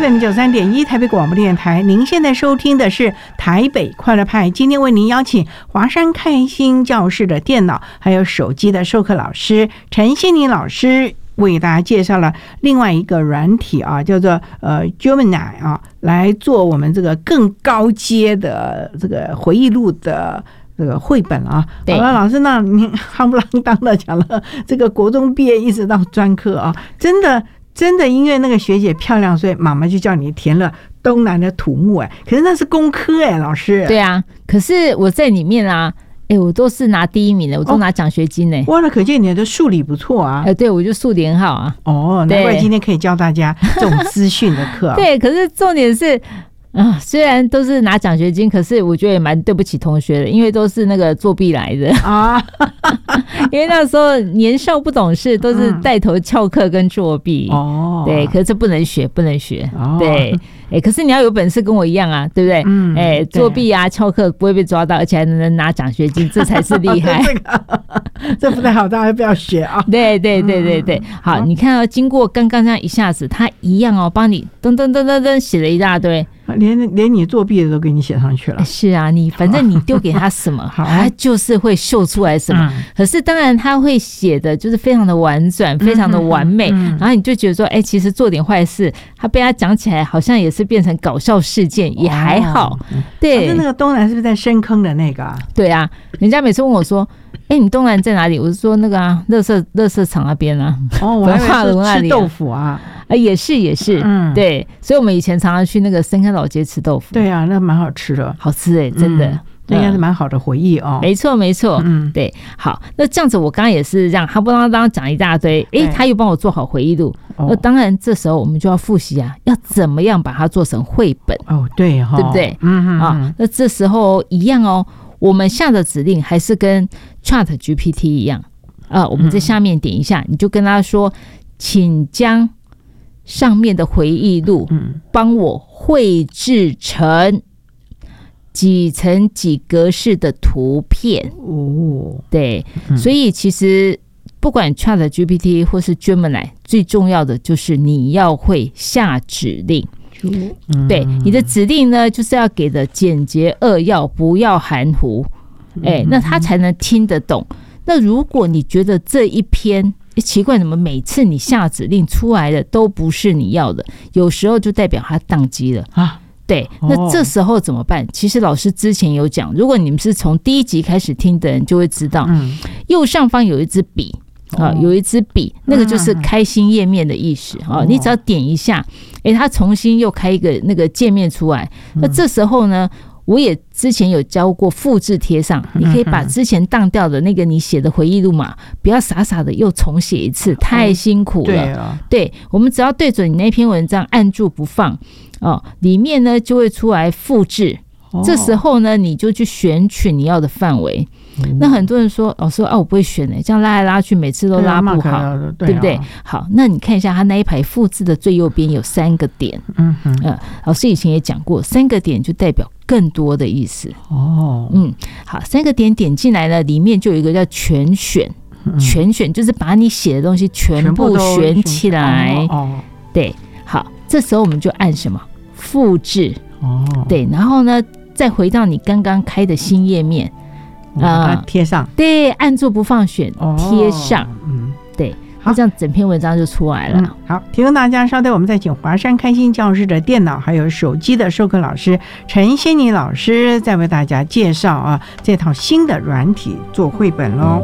FM 93.1台北广播电台，您现在收听的是台北快乐派。今天为您邀请华山开心教室的电脑还有手机的授课老师陈仙妮老师，为大家介绍了另外一个软体啊，叫做Gemini 啊，来做我们这个更高阶的这个回忆录的这个绘本啊。好了，老师，那您夯不啷当的讲了这个国中毕业一直到专科啊，真的因为那个学姐漂亮，所以妈妈就叫你填了东南的土木。可是那是工科老师。 对啊，可是我在里面啊，我都是拿第1名的，我都拿奖学金呢。 哇，那可见你的数理不错啊。 对，我就数理很好啊。 哦，难怪今天可以教大家这种资讯的课。 对，可是重点是虽然都是拿奖学金，可是我觉得也蛮对不起同学的，因为都是那个作弊来的啊。因为那时候年少不懂事，都是带头翘课跟作弊。哦，对，可是这不能学，不能学。哦，对。可是你要有本事跟我一样啊，对不对？作弊啊、翘课不会被抓到，而且还能拿奖学金，这才是厉害。 这不太好，大家不要学啊。 对。好，你看到经过刚刚这样一下子，他一样哦，帮你噔噔噔噔噔写了一大堆。 连你作弊的都给你写上去了。 是啊，反正你丢给他什么，他就是会秀出来什么。可是当然他会写的就是非常的婉转，非常的完美。然后你就觉得说，其实做点坏事，他被他讲起来好像也是变成搞笑事件，也还好。对， 那个东南是不是在深坑的那个啊？ 对啊，人家每次问我说，你东南在哪里？我是说那个垃圾场那边啊。 哦，我还以为是吃豆腐啊。 也是，对，所以我们以前常常去那个深坑老街吃豆腐。 对啊，那蛮好吃的， 好吃真的， 这应该是蛮好的回忆哦。 没错，对，好，那这样子我刚刚也是这样，他不让当讲一大堆，他又帮我做好回忆录。那当然，这时候我们就要复习啊，要怎么样把它做成绘本？ 哦，对哈， 对不对？那这时候一样哦，我们下的指令还是跟 ChatGPT 一样我们在下面点一下，你就跟他说，请将上面的回忆录帮我绘制成几层几格式的图片。对，所以其实不管 ChatGPT 或是 Gemini， 最重要的就是你要会下指令。对，你的指令呢，就是要给的简洁扼要，不要含糊。那他才能听得懂。那如果你觉得这一篇奇怪，怎么每次你下指令出来的都不是你要的，有时候就代表它宕机了啊。对，那这时候怎么办？其实老师之前有讲，如果你们是从第1集开始听的人就会知道，右上方有一支笔有一支笔，那个就是开新页面的意思你只要点一下，它重新又开一个那个界面出来。那这时候呢，我也之前有教过复制贴上，你可以把之前当掉的那个你写的回忆录嘛，不要傻傻的又重写一次，太辛苦了。对，我们只要对准你那篇文章按住不放里面呢就会出来复制。这时候呢，你就去选取你要的范围。那很多人说，老师我不会选这样拉来拉去，每次都拉不好，对不对？好，那你看一下它那一排复制的最右边有3个点。老师以前也讲过，3个点就代表更多的意思。好，3个点点进来呢，里面就有一个叫全选。全选就是把你写的东西全部选起来。对，好，这时候我们就按什么？复制。对，然后呢，再回到你刚刚开的新页面， 把它贴上。 对，按住不放选，贴上。对，那这样整篇文章就出来了。 好，提供大家，稍待我们再请华山开心教室的电脑还有手机的授课老师陈仙妮老师，再为大家介绍这套新的软体做绘本咯。